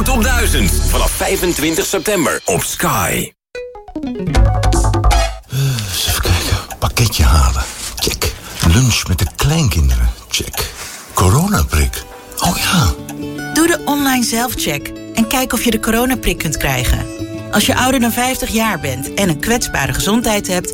Top 1000. Vanaf 25 september op Sky. Even kijken. Pakketje halen. Check. Lunch met de kleinkinderen. Check. Coronaprik. Oh ja. Doe de online zelfcheck en kijk of je de coronaprik kunt krijgen. Als je ouder dan 50 jaar bent en een kwetsbare gezondheid hebt,